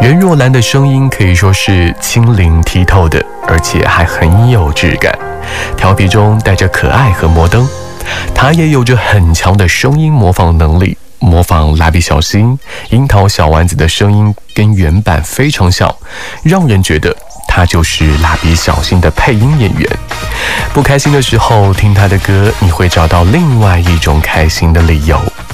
袁若兰的声音可以说是轻灵剔透的，而且还很有质感，调皮中带着可爱和摩登。她也有着很强的声音模仿能力，模仿蜡笔小新、樱桃小丸子的声音跟原版非常像，让人觉得她就是蜡笔小新的配音演员。不开心的时候听她的歌，你会找到另外一种开心的理由。